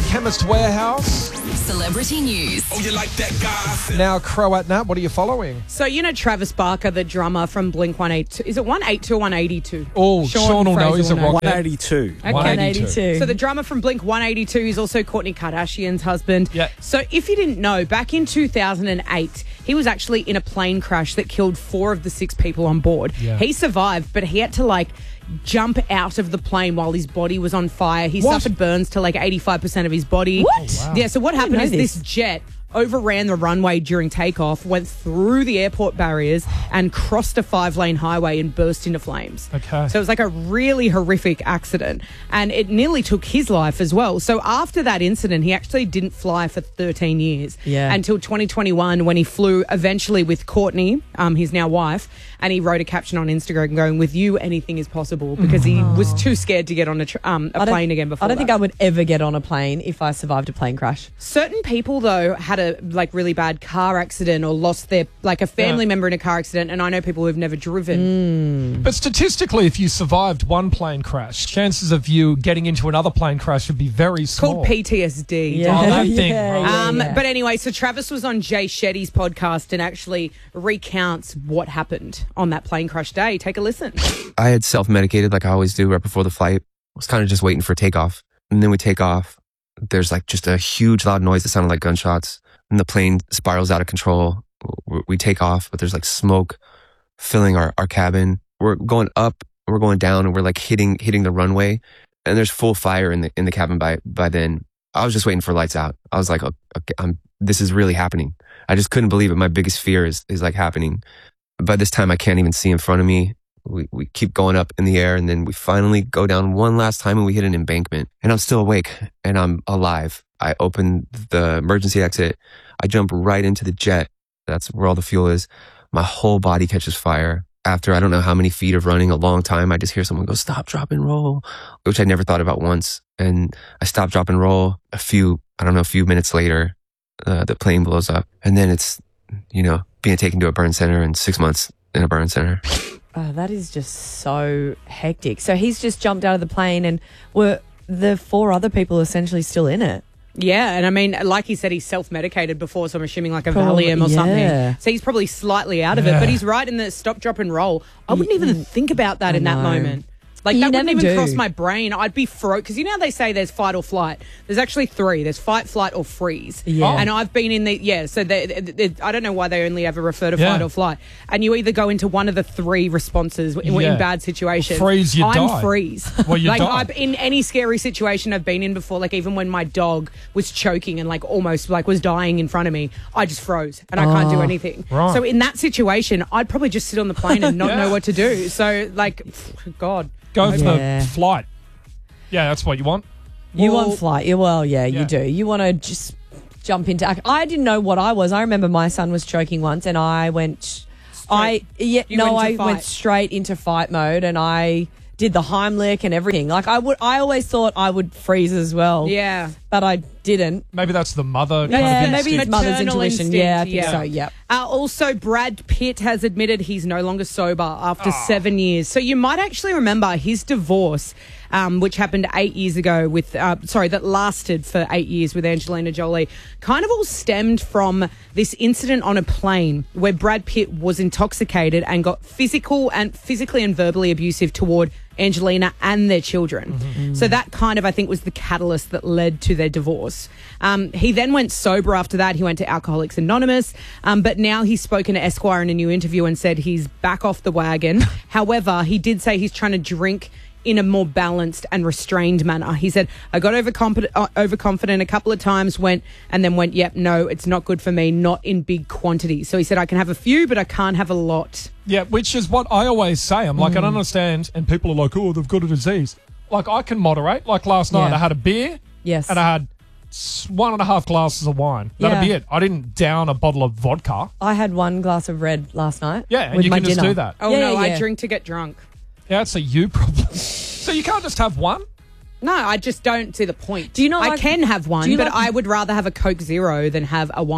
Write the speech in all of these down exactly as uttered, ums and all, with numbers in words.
Chemist Warehouse. Celebrity news. Oh, you like that guy? Now, Croat Nat, what are you following? So, you know Travis Barker, the drummer from Blink one eighty-two. Is it one eighty-two or one eighty-two? Oh, Sean will know. He's a rock. one eighty-two. Okay. one eighty-two. So the drummer from Blink one eighty-two is also Kourtney Kardashian's husband. Yeah. So if you didn't know, back in two thousand eight, he was actually in a plane crash that killed four of the six people on board. Yeah. He survived, but he had to like jump out of the plane while his body was on fire. He What? suffered burns to like eighty-five percent of his body. What? Oh, wow. Yeah, so what didn't happened know is this. this jet overran the runway during takeoff, went through the airport barriers and crossed a five-lane highway and burst into flames. Okay. So it was like a really horrific accident, and it nearly took his life as well. So after that incident, he actually didn't fly for thirteen years. Yeah. Until twenty twenty-one, when he flew eventually with Kourtney, um, his now wife, and he wrote a caption on Instagram going, "With you, anything is possible," because he was too scared to get on a, tr- um, a I don't- plane again before I don't that. think I would ever get on a plane if I survived a plane crash. Certain people, though, had a like really bad car accident or lost their like a family Yeah. member in a car accident, and I know people who've never driven. But statistically, if you survived one plane crash, chances of you getting into another plane crash would be very small. Called P T S D. Yeah. Oh, that thing, Yeah, right? yeah. Um, But anyway, so Travis was on Jay Shetty's podcast and actually recounts what happened on that plane crash day. Take a listen. I had self-medicated like I always do right before the flight. I was kind of just waiting for takeoff. And then we take off. There's like just a huge loud noise that sounded like gunshots. And the plane spirals out of control. We- We take off, but there's like smoke filling our, our cabin. We're going up, we're going down, and we're like hitting hitting the runway. And there's full fire in the in the cabin by by then. I was just waiting for lights out. I was like, okay, I'm, this is really happening. I just couldn't believe it. My biggest fear is is like happening. By this time, I can't even see in front of me. We we keep going up in the air, and then we finally go down one last time, and we hit an embankment. And I'm still awake, and I'm alive. I open the emergency exit. I jump right into the jet. That's where all the fuel is. My whole body catches fire. After I don't know how many feet of running, a long time, I just hear someone go, "Stop, drop, and roll," which I never thought about once. And I stop, drop, and roll. A few, I don't know, a few minutes later, uh, the plane blows up. And then it's, you know, being taken to a burn center and six months in a burn center. Oh, that is just so hectic. So he's just jumped out of the plane, and were the four other people essentially still in it? Yeah, and I mean, like he said, he's self-medicated before, so I'm assuming like a Probably, Valium or yeah. something. So he's probably slightly out of it, Yeah. but he's right in the stop, drop, and roll. I wouldn't even think about that I in that know. moment. Like, You that wouldn't never even do. cross my brain. I'd be froze. Because you know how they say there's fight or flight? There's actually three. There's fight, flight, or freeze. Yeah. And I've been in the, yeah, so they, they, they- I don't know why they only ever refer to Yeah. fight or flight. And you either go into one of the three responses in, Yeah. in bad situations. Freeze, you I'm die. freeze. Well, you like, die. I've, in any scary situation I've been in before, like even when my dog was choking and like almost like was dying in front of me, I just froze and I can't do Oh. anything. Right. So in that situation, I'd probably just sit on the plane and not Yeah. know what to do. So like, God. Go for Yeah. the flight. Yeah, that's what you want. You Well- want flight? Yeah, well, yeah, Yeah. you do. You want to just jump into. ac- I didn't know what I was. I remember my son was choking once, and I went. I yeah You no, went I into went fight. straight into fight mode, and I did the Heimlich and everything. Like I would, I always thought I would freeze as well. Yeah. but I didn't. Maybe that's the mother kind Yeah, of maybe instinct. his mother's Maternal intuition. instinct, Yeah, I think yeah. so. Yep. Uh, also, Brad Pitt has admitted he's no longer sober after seven years. So you might actually remember his divorce, um, which happened eight years ago with, uh, sorry, that lasted for eight years with Angelina Jolie, kind of all stemmed from this incident on a plane where Brad Pitt was intoxicated and got physical and physically and verbally abusive toward Angelina and their children. Mm-hmm. So that kind of, I think, was the catalyst that led to their divorce. Um, he then went sober after that. He went to Alcoholics Anonymous, um, but now he's spoken to Esquire in a new interview and said he's back off the wagon. However, he did say he's trying to drink in a more balanced and restrained manner. He said, I got overconfident, uh, overconfident a couple of times, went and then went, yep, no, it's not good for me, not in big quantities. So he said, I can have a few, but I can't have a lot. Yeah, which is what I always say. I'm like, I don't understand. And people are like, oh, they've got a disease. Like, I can moderate. Like last night, Yeah. I had a beer. Yes. And I had s- one and a half glasses of wine. That'd Yeah. be it. I didn't down a bottle of vodka. I had one glass of red last night. Yeah, and with you my can just dinner. do that. Oh, Yeah, no, yeah, I yeah. drink to get drunk. Yeah, that's a you problem. So you can't just have one? No, I just don't see the point. Do you not I like- can have do one, you but like- I would rather have a Coke Zero than have a wine.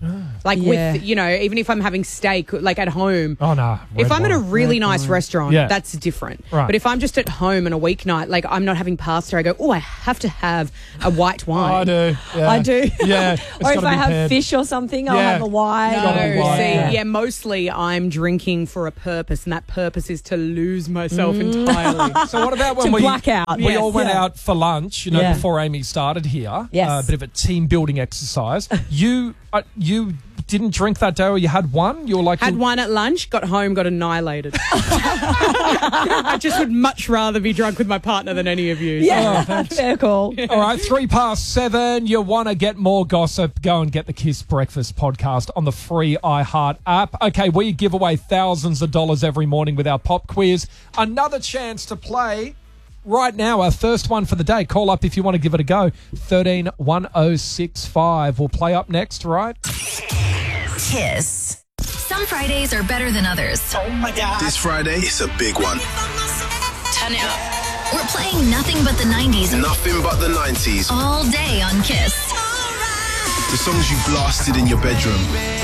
Like Yeah. with, you know, even if I'm having steak, like at home. Oh, no. If I'm at a wine. really nice restaurant, Yeah. that's different. Right. But if I'm just at home on a weeknight, like I'm not having pasta, I go, oh, I have to have a white wine. I do. Yeah. I do. Yeah. It's or if gotta I be have paired. fish or something, I'll Yeah. have a wine. No, Gotta be white, see, yeah. yeah. mostly I'm drinking for a purpose, and that purpose is to lose myself entirely. So what about when To we black out. we Yes. all went Yeah. out for lunch, you know, Yeah. before Amy started here. Yes. A bit of a team building exercise. you uh, you didn't drink that day, or you had one? You were like Had you- one at lunch, got home, got annihilated. I just would much rather be drunk with my partner than any of you. Yeah, fair call. All right, three past seven. You want to get more gossip? Go and get the Kiss Breakfast podcast on the free iHeart app. Okay, we give away thousands of dollars every morning with our pop quiz. Another chance to play right now. Our first one for the day. Call up if you want to give it a go. thirteen one oh six five. We'll play up next, right? Kiss. Some Fridays are better than others. This Friday is a big one. Turn it up. We're playing nothing but the nineties Nothing but the nineties. all day on Kiss. The songs you blasted in your bedroom.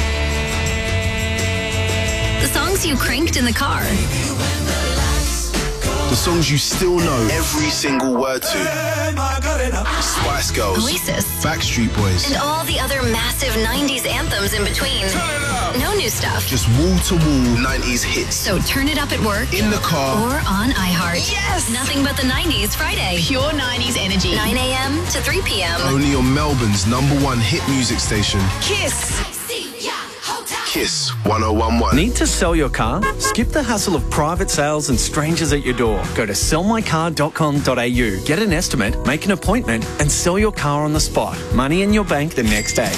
The songs you cranked in the car. The songs you still know every single word to. Spice Girls. Oasis. Backstreet Boys. And all the other massive nineties anthems in between. No new stuff. Just wall-to-wall nineties hits. So turn it up at work In the car. or on iHeart. Yes! Nothing but the nineties Friday. Pure nineties energy. nine a.m. to three p.m. Only on Melbourne's number one hit music station. Kiss. Kiss one oh one one. Need to sell your car? Skip the hassle of private sales and strangers at your door. Go to sell my car dot com dot a u. Get an estimate, make an appointment, and sell your car on the spot. Money in your bank the next day.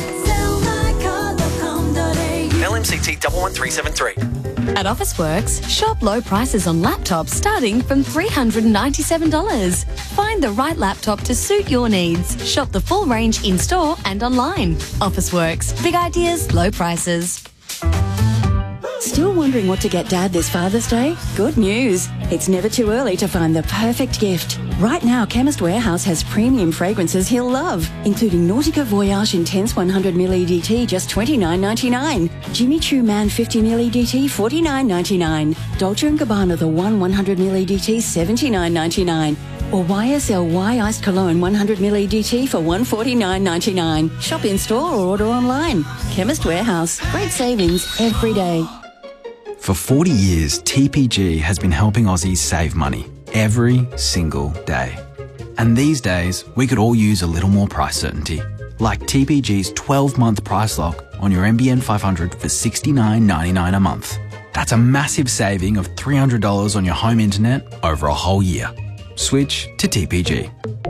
L M C T one one three seven three. At Officeworks, shop low prices on laptops starting from three hundred ninety-seven dollars. Find the right laptop to suit your needs. Shop the full range in-store and online. Officeworks, big ideas, low prices. Still wondering what to get Dad this Father's Day? Good news. It's never too early to find the perfect gift. Right now, Chemist Warehouse has premium fragrances he'll love, including Nautica Voyage Intense one hundred milliliter E D T, just twenty-nine ninety-nine. Jimmy Choo Man fifty milliliter E D T, forty-nine ninety-nine. Dolce and Gabbana The One one hundred milliliter E D T, seventy-nine ninety-nine. Or Y S L Y Iced Cologne one hundred milliliter E D T for one forty-nine ninety-nine. Shop in store or order online. Chemist Warehouse. Great savings every day. For forty years, T P G has been helping Aussies save money every single day. And these days, we could all use a little more price certainty. Like T P G's twelve-month price lock on your N B N five hundred for sixty-nine ninety-nine a month. That's a massive saving of three hundred dollars on your home internet over a whole year. Switch to T P G.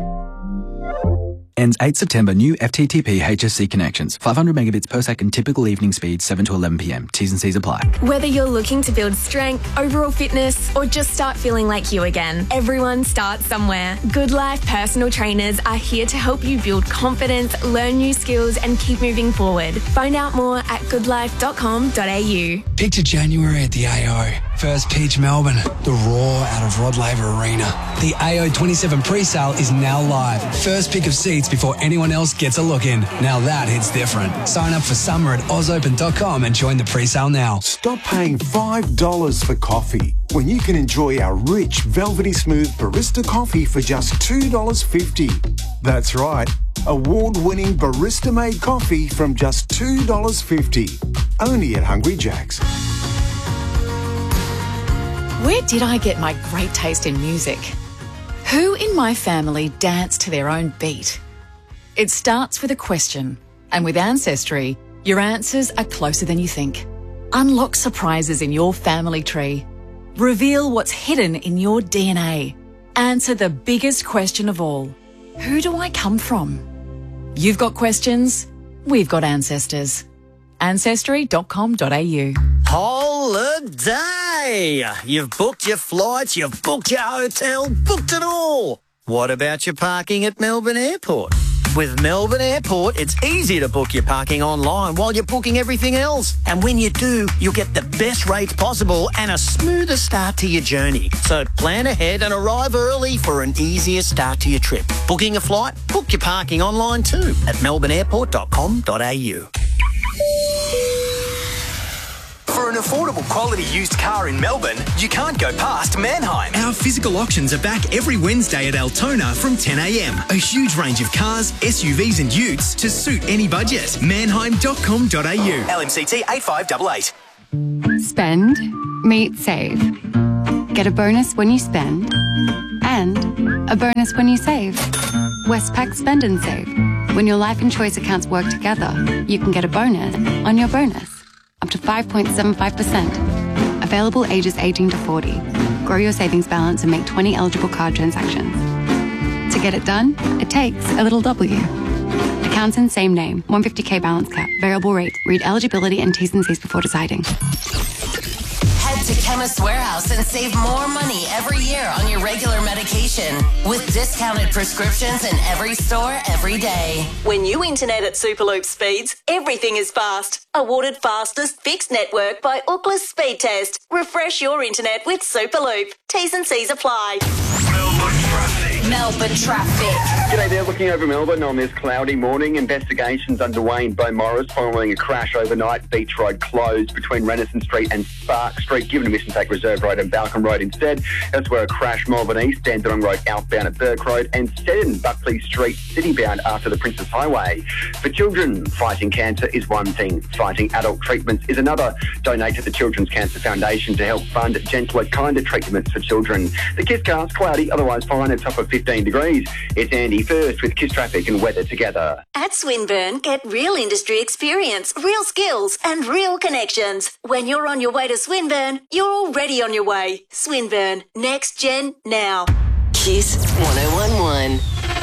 Ends eighth September. New F T T P H S C connections. five hundred megabits per second. Typical evening speed seven to eleven p.m. T's and C's apply. Whether you're looking to build strength, overall fitness, or just start feeling like you again, everyone starts somewhere. Good Life personal trainers are here to help you build confidence, learn new skills, and keep moving forward. Find out more at good life dot com dot a u. Picture January at the A O. First pitch Melbourne, the roar out of Rod Laver Arena. The A O twenty-seven pre-sale is now live. First pick of seats before anyone else gets a look in. Now that hits different. Sign up for summer at oz open dot com and join the pre-sale now. Stop paying five dollars for coffee when you can enjoy our rich, velvety smooth barista coffee for just two dollars fifty. That's right, award-winning barista-made coffee from just two dollars fifty. Only at Hungry Jack's. Where did I get my great taste in music? Who in my family dance to their own beat? It starts with a question, and with Ancestry, your answers are closer than you think. Unlock surprises in your family tree. Reveal what's hidden in your D N A. Answer the biggest question of all. Who do I come from? You've got questions, we've got ancestors. ancestry dot com dot a u. Holiday! You've booked your flights, you've booked your hotel, booked it all. What about your parking at Melbourne Airport? With Melbourne Airport, it's easy to book your parking online while you're booking everything else. And when you do, you'll get the best rates possible and a smoother start to your journey. So plan ahead and arrive early for an easier start to your trip. Booking a flight? Book your parking online too at melbourne airport dot com dot a u. an affordable quality used car in Melbourne, you can't go past Mannheim. Our physical auctions are back every Wednesday at Altona from ten a m. A huge range of cars, S U Vs and utes to suit any budget. mannheim dot com dot a u. L M C T eight five eight eight. Spend, meet, save. Get a bonus when you spend and a bonus when you save. Westpac Spend and Save. When your life and choice accounts work together, you can get a bonus on your bonus, up to five point seven five percent. Available ages eighteen to forty. Grow your savings balance and make twenty eligible card transactions. To get it done, it takes a little W. Accounts in same name, one hundred fifty k balance cap, variable rate. Read eligibility and T's and C's before deciding. Head to Chemist Warehouse and save more money every year on your regular medication with discounted prescriptions in every store every day. When you internet at Superloop speeds, everything is fast. Awarded fastest fixed network by Ookla Speed Test. Refresh your internet with Superloop. T's and C's apply. Melbourne traffic. G'day there, looking over Melbourne on this cloudy morning. Investigations underway in Beaumaris following a crash overnight. Beach Road closed between Renison Street and Spark Street, given a miss and take Reserve Road and Balcombe Road instead. That's where a crash Melbourne East, Dandenong Road outbound at Burke Road, and Seddon, Buckley Street citybound after the Princess Highway. For children, fighting cancer is one thing. Fighting adult treatments is another. Donate to the Children's Cancer Foundation to help fund gentler, kinder treatments for children. The Kisscast, cloudy, otherwise fine, at top of fifteen degrees. It's Andy first with Kiss Traffic and weather together. At Swinburne, get real industry experience, real skills and real connections. When you're on your way to Swinburne, you're already on your way. Swinburne, next gen now. Kiss one oh one one.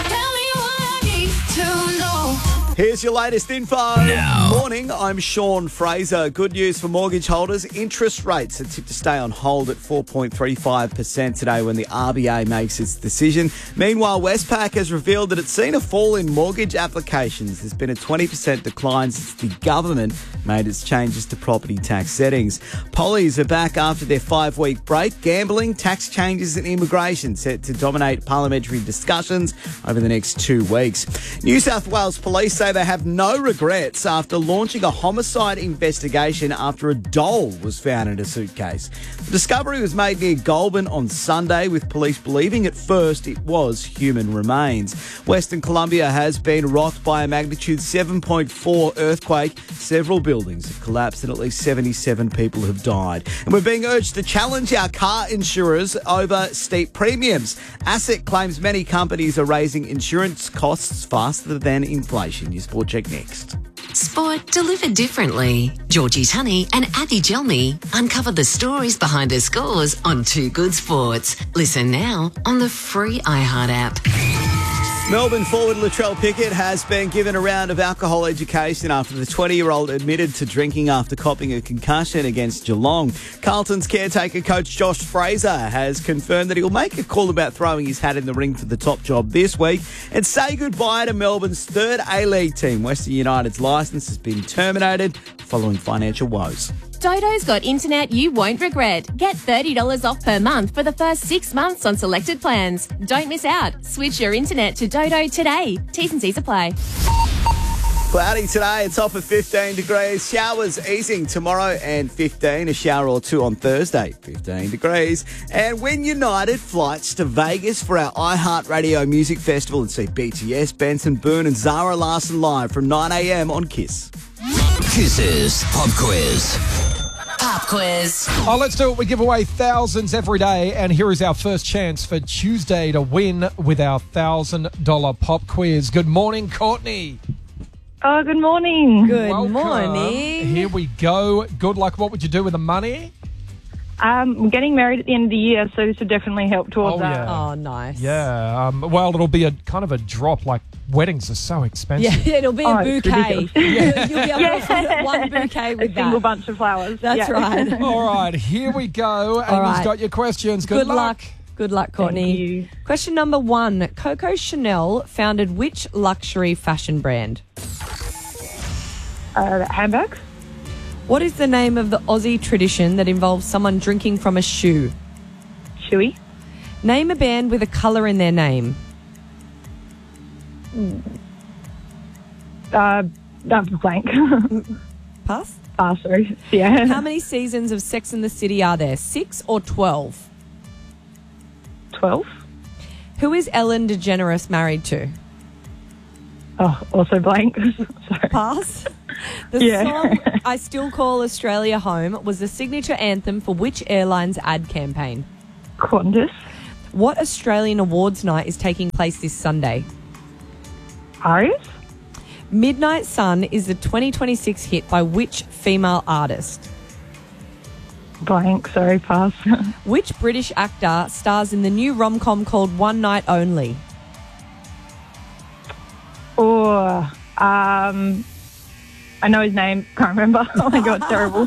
Here's your latest info. Now. Morning, I'm Sean Fraser. Good news for mortgage holders. Interest rates are tipped to stay on hold at four point three five percent today when the R B A makes its decision. Meanwhile, Westpac has revealed that it's seen a fall in mortgage applications. There's been a twenty percent decline since the government made its changes to property tax settings. Pollies are back after their five-week break. Gambling, tax changes and immigration set to dominate parliamentary discussions over the next two weeks. New South Wales Police say they have no regrets after launching a homicide investigation after a doll was found in a suitcase. The discovery was made near Goulburn on Sunday, with police believing at first it was human remains. Western Columbia has been rocked by a magnitude seven point four earthquake. Several buildings have collapsed and at least seventy-seven people have died. And we're being urged to challenge our car insurers over steep premiums. ASIC claims many companies are raising insurance costs faster than inflation. Your Sport Check next. Sport delivered differently. Georgie Tunney and Abby Gelmy uncover the stories behind the scores on Two Good Sports. Listen now on the free iHeart app. Melbourne forward Latrell Pickett has been given a round of alcohol education after the twenty-year-old admitted to drinking after copping a concussion against Geelong. Carlton's caretaker coach Josh Fraser has confirmed that he'll make a call about throwing his hat in the ring for the top job this week and say goodbye to Melbourne's third A-League team. Western United's licence has been terminated following financial woes. Dodo's got internet you won't regret. Get thirty dollars off per month for the first six months on selected plans. Don't miss out. Switch your internet to Dodo today. T's and C's apply. Cloudy today, it's off at fifteen degrees. Showers easing tomorrow and fifteen. A shower or two on Thursday, fifteen degrees. And Win United flights to Vegas for our iHeartRadio Music Festival and see B T S, Benson Boone and Zara Larsson live from nine a m on Kiss. Kiss's Pop Quiz. Pop quiz. Oh, let's do it. We give away thousands every day, and here is our first chance for Tuesday to win with our one thousand dollars pop quiz. Good morning, Courtney. Oh, good morning. Good Welcome. morning. Here we go. Good luck. What would you do with the money? Um, I'm getting married at the end of the year, so this would definitely help towards Oh, that. yeah. Oh, nice. Yeah. Um, well, it'll be a kind of a drop. Like, weddings are so expensive. Yeah, it'll be Oh, a it's bouquet. ridiculous. You'll be able Yeah. to afford one bouquet with A that. single bunch of flowers. That's Yeah. right. All right. Here we go. All Amy's right. got your questions. Good, Good luck. Good luck, Courtney. you. Question number one. Coco Chanel founded which luxury fashion brand? Uh, handbags? What is the name of the Aussie tradition that involves someone drinking from a shoe? Shoey? Name a band with a colour in their name. Uh, that's blank. Pardon? Pass? Pass, sorry. Yeah. How many seasons of Sex and the City are there? Six or twelve? Twelve. Who is Ellen DeGeneres married to? Oh, also blank. Sorry. Pass. The Yeah. song I Still Call Australia Home was the signature anthem for which airline's ad campaign? Qantas. What Australian awards night is taking place this Sunday? Arias. Midnight Sun is the twenty twenty-six hit by which female artist? Blank, sorry, pass. Which British actor stars in the new rom-com called One Night Only? Oh, um, I know his name. Can't remember. Oh my god, terrible.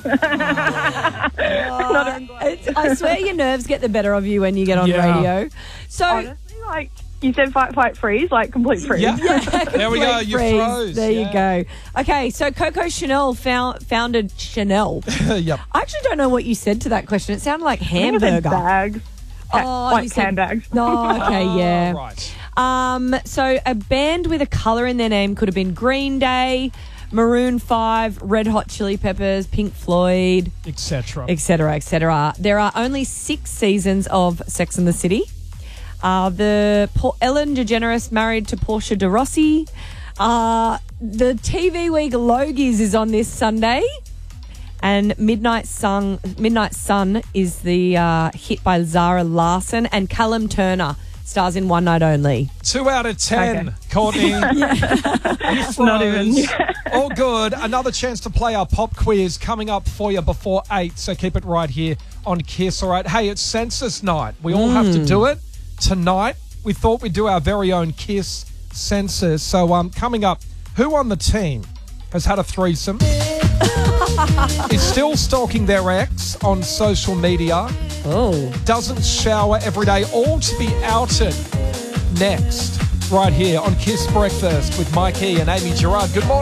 Not even close. It's, I swear your nerves get the better of you when you get on Yeah. radio. So, honestly, like you said, fight, fight, freeze, like complete freeze. Yeah. There we go. complete You freeze. froze. There Yeah. you go. Okay, so Coco Chanel found, founded Chanel. Yep. I actually don't know what you said to that question. It sounded like I think I said hamburger. bags. Oh, like you said- handbags. No, okay, yeah. Right. Um, so a band with a colour in their name could have been Green Day, Maroon five, Red Hot Chili Peppers, Pink Floyd, et cetera, et cetera, et cetera. There are only six seasons of Sex and the City. Uh, the Paul, Ellen DeGeneres married to Portia de Rossi. Uh, the T V Week Logies is on this Sunday. And Midnight Sun, Midnight Sun is the uh, hit by Zara Larson, and Callum Turner stars in One Night Only. Two out of ten, Okay. Courtney. You froze. Not even. All good. Another chance to play our pop quiz coming up for you before eight, so keep it right here on Kiss. All right. Hey, it's census night. We all have to do it tonight. We thought we'd do our very own Kiss census. So um, coming up, who on the team has had a threesome? Is still stalking their ex on social media. Oh. Doesn't shower every day. All to be outed next, right here on Kiss Breakfast with Mikey and Amy Gerard. Good morning.